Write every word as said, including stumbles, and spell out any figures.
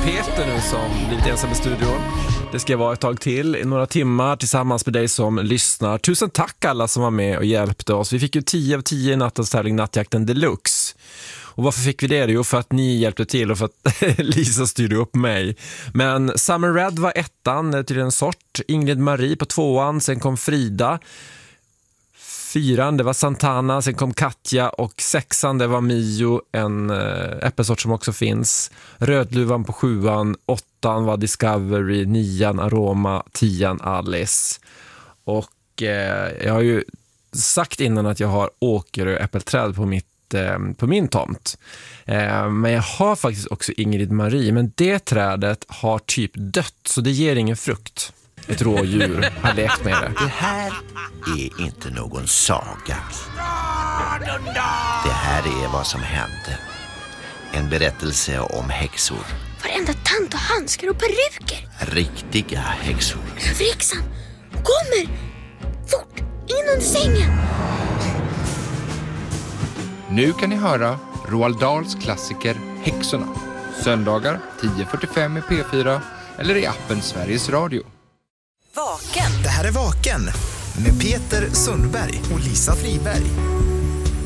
Peter nu som blivit ensam i studion. Det ska vara ett tag till i några timmar tillsammans med dig som lyssnar. Tusen tack alla som var med och hjälpte oss. Vi fick ju tio av tio i nattens tävling Nattjakten Deluxe. Och varför fick vi det? Jo, för att ni hjälpte till och för att Lisa styrde upp mig. Men Summer Red var ettan till en sort. Ingrid Marie på tvåan. Sen kom Frida. Fyran, det var Santana. Sen kom Katja. Och sexan, det var Mio. En äh, äppelsort som också finns. Rödluvan på sjuan. Åttan var Discovery. Nian Aroma. Tian Alice. Och eh, jag har ju sagt innan att jag har åker- och äppelträd på mitt på min tomt. Eh, men jag har faktiskt också Ingrid Marie, men det trädet har typ dött, så det ger ingen frukt. Ett rådjur har lekt med det. Det här är inte någon saga. Det här är vad som hände. En berättelse om häxor. Varenda tant och handskar och peruker. Riktiga häxor. Överhäxan kommer! Fort, in under sängen! Nu kan ni höra Roald Dahls klassiker Häxorna. Söndagar tio fyrtiofem i P fyra eller i appen Sveriges Radio. Vaken. Det här är Vaken med Peter Sundberg och Lisa Friberg.